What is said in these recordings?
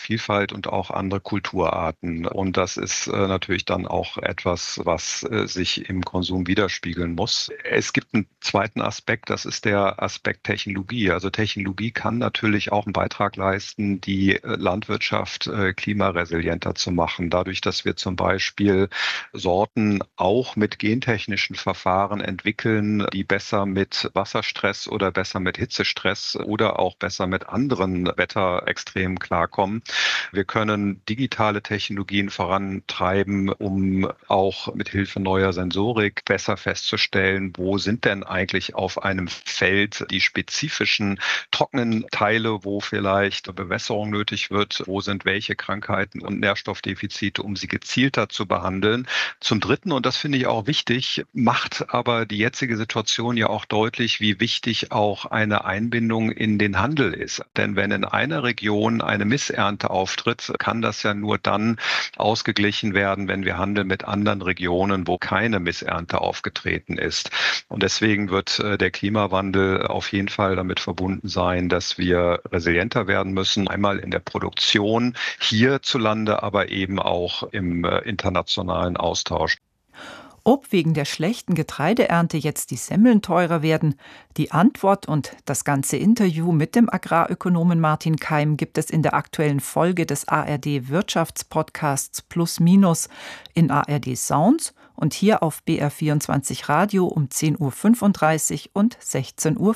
Vielfalt und auch andere Kulturarten. Und das ist natürlich dann auch etwas, was sich im Konsum widerspiegeln muss. Es gibt einen zweiten Aspekt, das ist der Aspekt Technologie. Also Technologie kann natürlich auch einen Beitrag leisten, die Landwirtschaft klimaresilienter zu machen. Dadurch, dass wir zum Beispiel Sorten auch mit gentechnischen Verfahren entwickeln, die besser mit Wasserstress oder besser mit Hitzestress oder auch besser mit anderen Wetterextremen klarkommen. Wir können digitale Technologien vorantreiben, um auch mit Hilfe neuer Sensorik besser festzustellen, wo sind denn eigentlich auf einem Feld die spezifischen trockenen Teile, wo vielleicht Bewässerung nötig wird, wo sind welche Krankheiten und Nährstoffdefizite, um sie gezielter zu behandeln. Zum Dritten, und das finde ich auch wichtig, macht aber die jetzige Situation ja auch deutlich, wie wichtig auch eine Einbindung in den Handel ist. Denn wenn in einer Region eine Missernte auftritt, kann das ja nur dann ausgeglichen werden, wenn wir handeln mit anderen Regionen, wo keine Missernte aufgetreten ist. Und deswegen wird der Klimawandel auf jeden Fall damit verbunden sein, dass wir resilienter werden müssen, einmal in der Produktion hierzulande, aber eben auch im internationalen Austausch. Ob wegen der schlechten Getreideernte jetzt die Semmeln teurer werden, die Antwort und das ganze Interview mit dem Agrarökonomen Martin Keim gibt es in der aktuellen Folge des ARD-Wirtschaftspodcasts Plus Minus in ARD Sounds und hier auf BR24 Radio um 10.35 Uhr und 16.05 Uhr.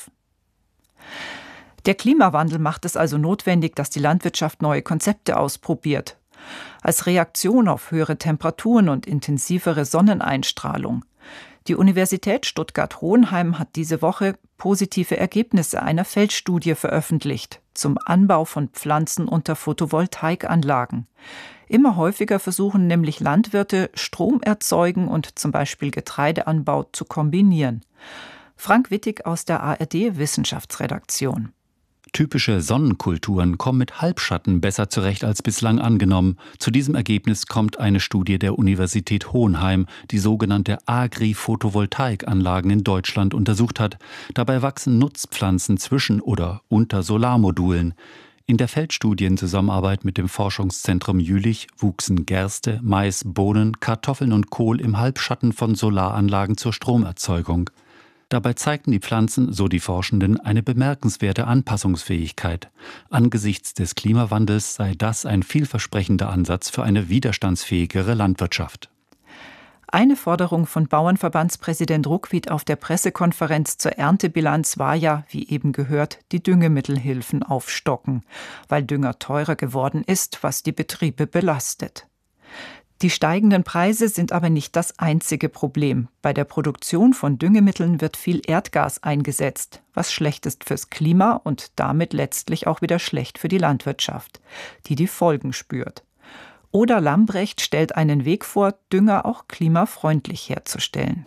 Der Klimawandel macht es also notwendig, dass die Landwirtschaft neue Konzepte ausprobiert. Als Reaktion auf höhere Temperaturen und intensivere Sonneneinstrahlung. Die Universität Stuttgart-Hohenheim hat diese Woche positive Ergebnisse einer Feldstudie veröffentlicht zum Anbau von Pflanzen unter Photovoltaikanlagen. Immer häufiger versuchen nämlich Landwirte, Strom erzeugen und zum Beispiel Getreideanbau zu kombinieren. Frank Wittig aus der ARD-Wissenschaftsredaktion. Typische Sonnenkulturen kommen mit Halbschatten besser zurecht als bislang angenommen. Zu diesem Ergebnis kommt eine Studie der Universität Hohenheim, die sogenannte Agri-Photovoltaikanlagen in Deutschland untersucht hat. Dabei wachsen Nutzpflanzen zwischen oder unter Solarmodulen. In der Feldstudie in Zusammenarbeit mit dem Forschungszentrum Jülich wuchsen Gerste, Mais, Bohnen, Kartoffeln und Kohl im Halbschatten von Solaranlagen zur Stromerzeugung. Dabei zeigten die Pflanzen, so die Forschenden, eine bemerkenswerte Anpassungsfähigkeit. Angesichts des Klimawandels sei das ein vielversprechender Ansatz für eine widerstandsfähigere Landwirtschaft. Eine Forderung von Bauernverbandspräsident Ruckwied auf der Pressekonferenz zur Erntebilanz war ja, wie eben gehört, die Düngemittelhilfen aufstocken, weil Dünger teurer geworden ist, was die Betriebe belastet. Die steigenden Preise sind aber nicht das einzige Problem. Bei der Produktion von Düngemitteln wird viel Erdgas eingesetzt, was schlecht ist fürs Klima und damit letztlich auch wieder schlecht für die Landwirtschaft, die die Folgen spürt. Oda Lambrecht stellt einen Weg vor, Dünger auch klimafreundlich herzustellen.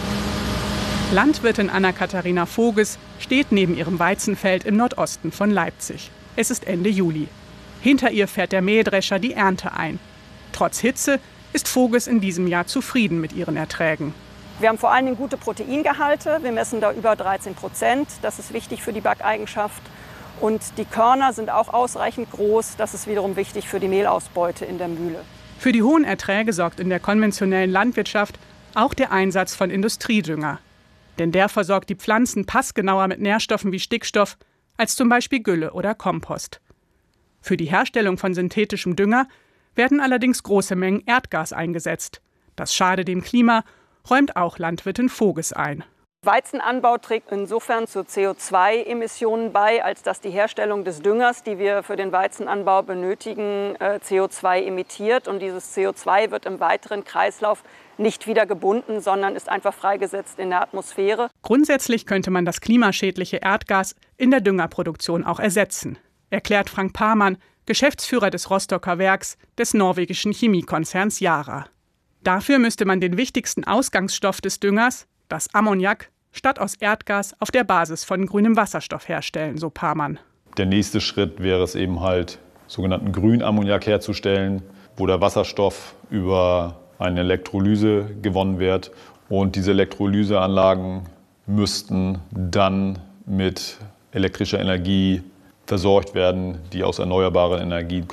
Landwirtin Anna-Katharina Voges steht neben ihrem Weizenfeld im Nordosten von Leipzig. Es ist Ende Juli. Hinter ihr fährt der Mähdrescher die Ernte ein. Trotz Hitze ist Voges in diesem Jahr zufrieden mit ihren Erträgen. Wir haben vor allen Dingen gute Proteingehalte. Wir messen da über 13%. Das ist wichtig für die Backeigenschaft. Und die Körner sind auch ausreichend groß. Das ist wiederum wichtig für die Mehlausbeute in der Mühle. Für die hohen Erträge sorgt in der konventionellen Landwirtschaft auch der Einsatz von Industriedünger. Denn der versorgt die Pflanzen passgenauer mit Nährstoffen wie Stickstoff als zum Beispiel Gülle oder Kompost. Für die Herstellung von synthetischem Dünger werden allerdings große Mengen Erdgas eingesetzt. Das schade dem Klima, räumt auch Landwirtin Voges ein. Weizenanbau trägt insofern zu CO2-Emissionen bei, als dass die Herstellung des Düngers, die wir für den Weizenanbau benötigen, CO2 emittiert. Und dieses CO2 wird im weiteren Kreislauf nicht wieder gebunden, sondern ist einfach freigesetzt in der Atmosphäre. Grundsätzlich könnte man das klimaschädliche Erdgas in der Düngerproduktion auch ersetzen, erklärt Frank Pamann, Geschäftsführer des Rostocker Werks des norwegischen Chemiekonzerns Yara. Dafür müsste man den wichtigsten Ausgangsstoff des Düngers, das Ammoniak, statt aus Erdgas auf der Basis von grünem Wasserstoff herstellen, so Pamann. Der nächste Schritt wäre es eben halt, sogenannten Grünammoniak herzustellen, wo der Wasserstoff über eine Elektrolyse gewonnen wird. Und diese Elektrolyseanlagen müssten dann mit elektrischer Energie versorgt werden, die aus erneuerbaren Energien